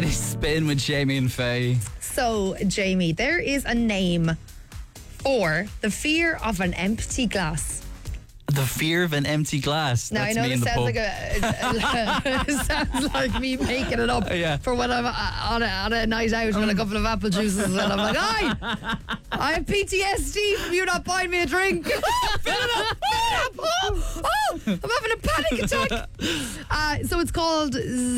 It is Spin with Jamie and Faye. So, Jamie, there is a name for the fear of an empty glass. The fear of an empty glass. Now, That's I know me in this the sounds pub. like it sounds like me making it up for when I'm on a night out with a couple of apple juices and I'm like, I have PTSD from you not buying me a drink. Fill it up. I'm having a panic attack. So it's called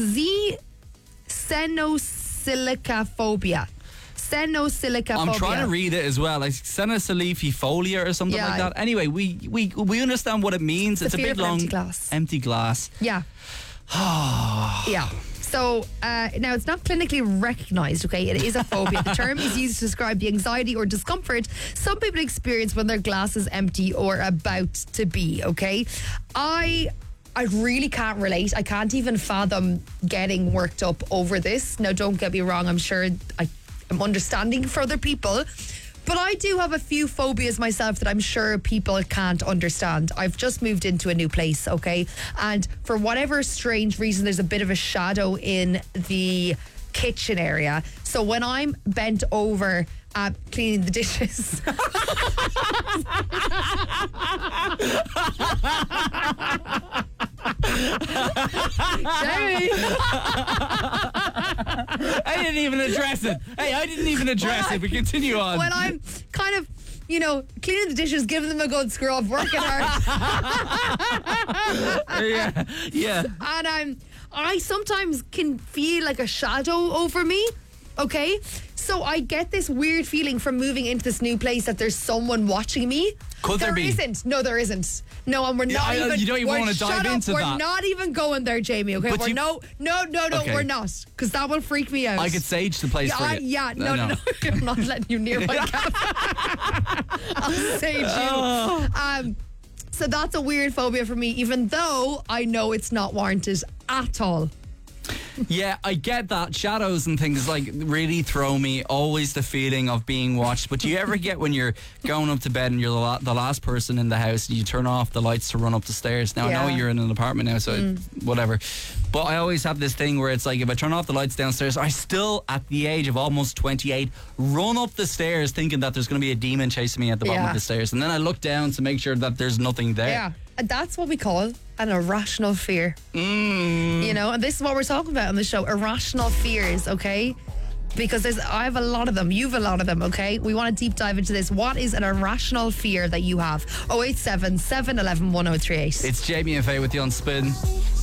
xenosilicophobia. Xenosilicophobia. I'm trying to read it as well, like xenosilicophobia or something like that. Anyway, we understand what it means. It's a big long empty glass. Yeah. Yeah. So now it's not clinically recognised, okay? It is a phobia. The term is used to describe the anxiety or discomfort some people experience when their glass is empty or about to be, okay? I really can't relate. I can't even fathom getting worked up over this. Now, don't get me wrong. I'm sure I'm understanding for other people. But I do have a few phobias myself that I'm sure people can't understand. I've just moved into a new place, okay? And for whatever strange reason, there's a bit of a shadow in the kitchen area. So when I'm bent over cleaning the dishes... Jamie! I didn't even address it. Hey, I didn't even address it. We continue on. When I'm kind of, cleaning the dishes, giving them a good scrub, working hard. Yeah. And I sometimes can feel like a shadow over me. Okay? So I get this weird feeling from moving into this new place that there's someone watching me. Could there be? There isn't. No, there isn't. No, and we're not even... You don't even want to dive into that. We're not even going there, Jamie, okay? But no, okay. We're not. Because that will freak me out. I could sage the place for you. No. I'm not letting you near my cat. I'll sage you. So that's a weird phobia for me, even though I know it's not warranted at all. Yeah, I get that. Shadows and things really throw me. Always the feeling of being watched. But do you ever get when you're going up to bed and you're the last person in the house and you turn off the lights to run up the stairs? Now, I know you're in an apartment now, so whatever. But I always have this thing where it's like, if I turn off the lights downstairs, I still, at the age of almost 28, run up the stairs thinking that there's going to be a demon chasing me at the bottom of the stairs. And then I look down to make sure that there's nothing there. Yeah. And that's what we call an irrational fear. And this is what we're talking about on the show. Irrational fears, okay? Because I have a lot of them. You have a lot of them, okay? We want to deep dive into this. What is an irrational fear that you have? 087 711 1038. It's Jamie and Faye with you on Spin.